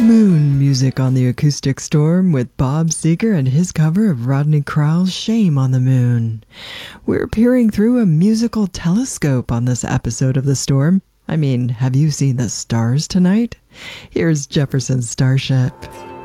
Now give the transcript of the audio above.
Moon music on the Acoustic Storm with Bob Seger and his cover of Rodney Crowell's Shame on the Moon. We're peering through a musical telescope on this episode of The Storm. I mean, have you seen the stars tonight? Here's Jefferson's Starship.